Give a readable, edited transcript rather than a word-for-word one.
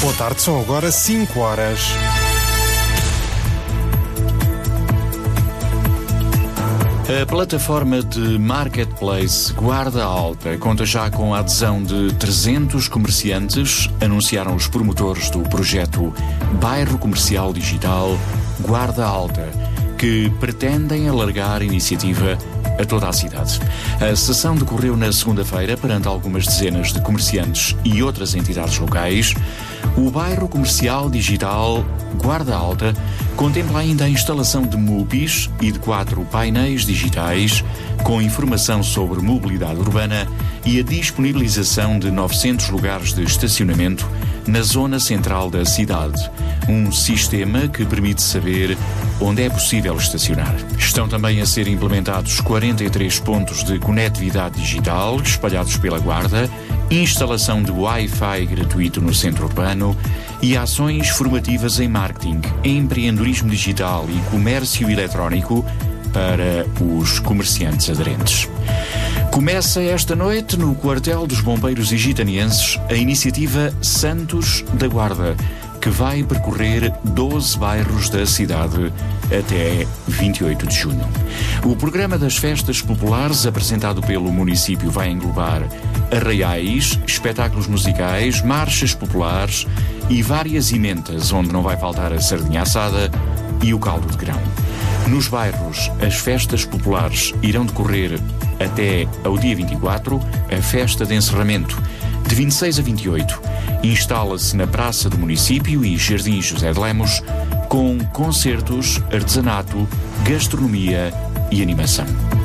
Boa tarde, são agora 5 horas. A plataforma de marketplace Guarda Alta conta já com a adesão de 300 comerciantes, anunciaram os promotores do projeto Bairro Comercial Digital Guarda Alta, que pretendem alargar a iniciativa a toda a cidade. A sessão decorreu na segunda-feira perante algumas dezenas de comerciantes e outras entidades locais. O Bairro Comercial Digital Guarda Alta contempla ainda a instalação de MUPIs e de 4 painéis digitais com informação sobre mobilidade urbana e a disponibilização de 900 lugares de estacionamento na zona central da cidade. Um sistema que permite saber onde é possível estacionar. Estão também a ser implementados 43 pontos de conectividade digital espalhados pela Guarda, instalação de Wi-Fi gratuito no centro urbano e ações formativas em marketing, empreendedorismo digital e comércio eletrónico para os comerciantes aderentes. Começa esta noite no quartel dos bombeiros igitanienses a iniciativa Santos da Guarda, que vai percorrer 12 bairros da cidade até 28 de junho. O programa das festas populares apresentado pelo município vai englobar arraiais, espetáculos musicais, marchas populares e várias ementas, onde não vai faltar a sardinha assada e o caldo de grão. Nos bairros, as festas populares irão decorrer até ao dia 24, a festa de encerramento, de 26 a 28, instala-se na Praça do Município e Jardim José de Lemos, com concertos, artesanato, gastronomia e animação.